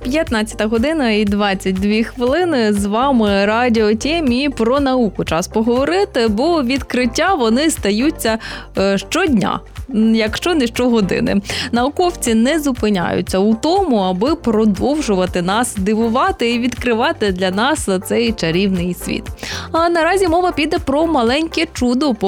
15 година і 22 хвилини. З вами Радіо Тім і про науку час поговорити, бо відкриття вони стаються щодня, якщо не щогодини. Науковці не зупиняються у тому, аби продовжувати нас дивувати і відкривати для нас цей чарівний світ. А наразі мова піде про маленьке чудо,